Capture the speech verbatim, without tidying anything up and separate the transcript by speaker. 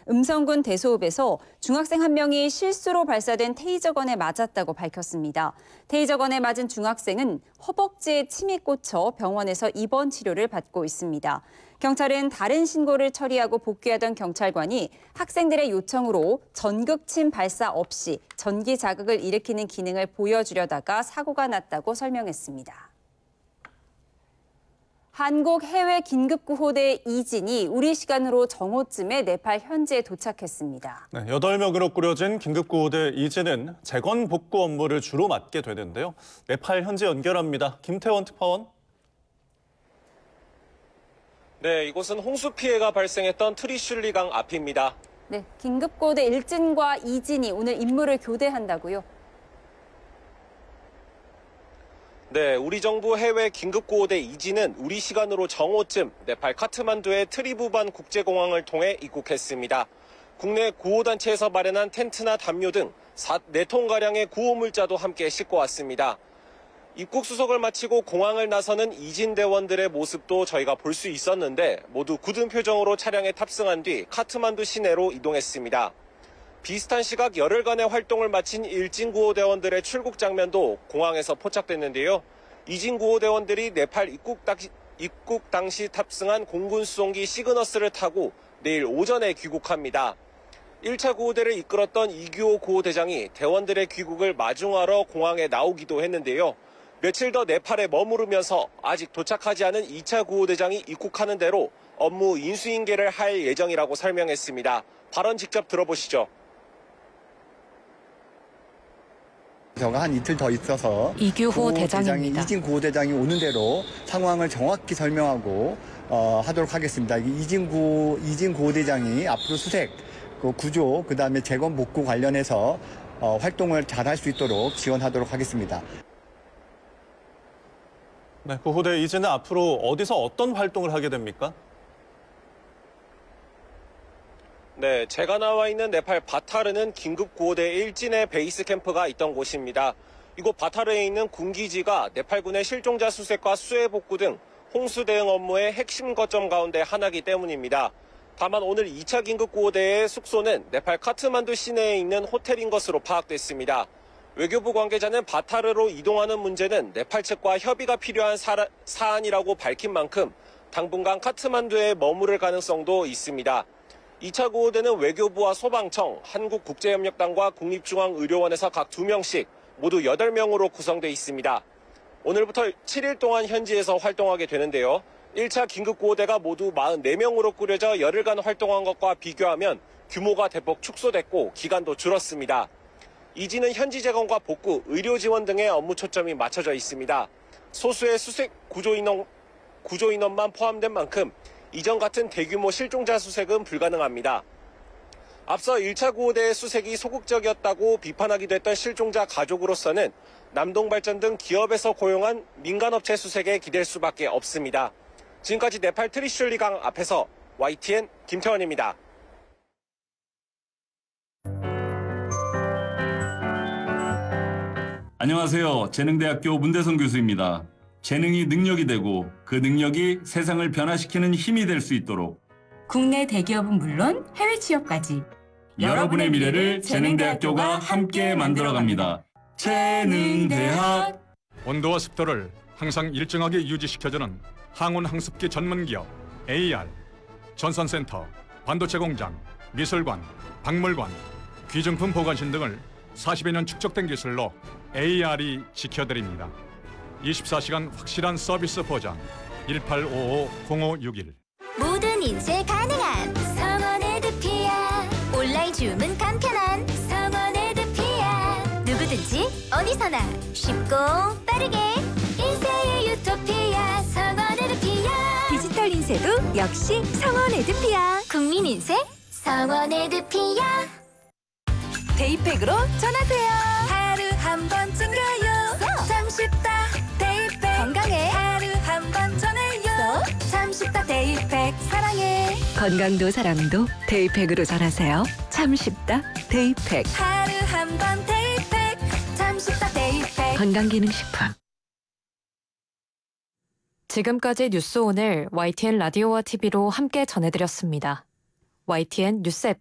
Speaker 1: 음성군 대소읍에서 중학생 한 명이 실수로 발사된 테이저건에 맞았다고 밝혔습니다. 테이저건에 맞은 중학생은 허벅지에 침이 꽂혀 병원에서 입원 치료를 받고 있습니다. 경찰은 다른 신고를 처리하고 복귀하던 경찰관이 학생들의 요청으로 전극침 발사 없이 전기 자극을 일으키는 기능을 보여주려다가 사고가 났다고 설명했습니다. 한국 해외 긴급구호대 이진이 우리 시간으로 정오쯤에 네팔 현지에 도착했습니다.
Speaker 2: 네, 여덟 명으로 꾸려진 긴급구호대 이진은 재건 복구 업무를 주로 맡게 되는데요. 네팔 현지 연결합니다. 김태원 특파원.
Speaker 3: 네, 이곳은 홍수 피해가 발생했던 트리슐리강 앞입니다.
Speaker 1: 네, 긴급구호대 일진과 이진이 오늘 임무를 교대한다고요?
Speaker 3: 네, 우리 정부 해외 긴급구호대 이진은 우리 시간으로 정오쯤 네팔 카트만두의 트리부반 국제공항을 통해 입국했습니다. 국내 구호단체에서 마련한 텐트나 담요 등 네 톤가량의 구호물자도 함께 싣고 왔습니다. 입국 수속을 마치고 공항을 나서는 이진 대원들의 모습도 저희가 볼 수 있었는데 모두 굳은 표정으로 차량에 탑승한 뒤 카트만두 시내로 이동했습니다. 비슷한 시각 열흘간의 활동을 마친 일진 구호대원들의 출국 장면도 공항에서 포착됐는데요. 이진 구호대원들이 네팔 입국 당시, 입국 당시 탑승한 공군 수송기 시그너스를 타고 내일 오전에 귀국합니다. 일 차 구호대를 이끌었던 이규호 구호대장이 대원들의 귀국을 마중하러 공항에 나오기도 했는데요. 며칠 더 네팔에 머무르면서 아직 도착하지 않은 이 차 구호대장이 입국하는 대로 업무 인수인계를 할 예정이라고 설명했습니다. 발언 직접 들어보시죠.
Speaker 4: 저가 한 이틀 더 있어서
Speaker 5: 이규호 대장입니다.
Speaker 4: 이진 구호대장이 오는 대로 상황을 정확히 설명하고 어, 하도록 하겠습니다. 이진 구 이진 구호대장이 앞으로 수색, 그 구조, 그 다음에 재건 복구 관련해서 어, 활동을 잘할 수 있도록 지원하도록 하겠습니다.
Speaker 2: 네, 구호대 이진은 앞으로 어디서 어떤 활동을 하게 됩니까?
Speaker 3: 네, 제가 나와 있는 네팔 바타르는 긴급구호대 일진의 베이스 캠프가 있던 곳입니다. 이곳 바타르에 있는 군기지가 네팔군의 실종자 수색과 수해 복구 등 홍수 대응 업무의 핵심 거점 가운데 하나이기 때문입니다. 다만 오늘 이 차 긴급구호대의 숙소는 네팔 카트만두 시내에 있는 호텔인 것으로 파악됐습니다. 외교부 관계자는 바타르로 이동하는 문제는 네팔 측과 협의가 필요한 사라, 사안이라고 밝힌 만큼 당분간 카트만두에 머무를 가능성도 있습니다. 이 차 구호대는 외교부와 소방청, 한국국제협력단과 국립중앙의료원에서 각 두 명씩 모두 여덟 명으로 구성돼 있습니다. 오늘부터 칠 일 동안 현지에서 활동하게 되는데요. 일 차 긴급구호대가 모두 사십사 명으로 꾸려져 열흘간 활동한 것과 비교하면 규모가 대폭 축소됐고 기간도 줄었습니다. 이진은 현지 재건과 복구, 의료 지원 등의 업무 초점이 맞춰져 있습니다. 소수의 수색 구조 인원, 구조 인원만 포함된 만큼 이전 같은 대규모 실종자 수색은 불가능합니다. 앞서 일 차 구호대의 수색이 소극적이었다고 비판하기도 했던 실종자 가족으로서는 남동발전 등 기업에서 고용한 민간업체 수색에 기댈 수밖에 없습니다. 지금까지 네팔 트리슐리강 앞에서 와이티엔 김태원입니다.
Speaker 6: 안녕하세요. 재능대학교 문대성 교수입니다. 재능이 능력이 되고 그 능력이 세상을 변화시키는 힘이 될 수 있도록
Speaker 5: 국내 대기업은 물론 해외 취업까지
Speaker 6: 여러분의 미래를 재능대학교가 함께 만들어갑니다. 재능대학.
Speaker 7: 온도와 습도를 항상 일정하게 유지시켜주는 항온 항습기 전문기업 에이알, 전선센터, 반도체 공장, 미술관, 박물관, 귀중품 보관실 등을 사십여 년 축적된 기술로 에이알이 지켜드립니다. 이십사 시간 확실한 서비스 보장. 일팔오오 공오육일.
Speaker 8: 모든 인쇄 가능한 성원 에드피아. 온라인 주문 간편한 성원 에드피아. 누구든지 어디서나 쉽고 빠르게 인쇄의 유토피아 성원 에드피아. 디지털 인쇄도 역시 성원 에드피아. 국민 인쇄 성원 에드피아. 데이팩으로 전하세요. 하루 한 번 챙겨요. 참 쉽다 데이팩. 건강에 하루 한 번 전해요. 참 쉽다 데이팩. 사랑해.
Speaker 9: 건강도 사랑도 데이팩으로 전하세요. 참 쉽다 데이팩.
Speaker 8: 하루 한 번 데이팩. 참 쉽다 데이팩.
Speaker 9: 건강기능식품.
Speaker 5: 지금까지 뉴스 오늘 와이티엔 라디오와 티비로 함께 전해드렸습니다. 와이티엔 뉴스 앱